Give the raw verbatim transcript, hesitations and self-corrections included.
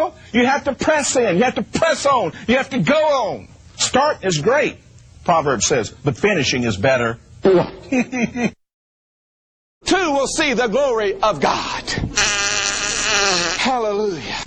well, you have to press in. You have to press on. You have to go on. Start is great, Proverbs says, but finishing is better. Two will see the glory of God. Hallelujah.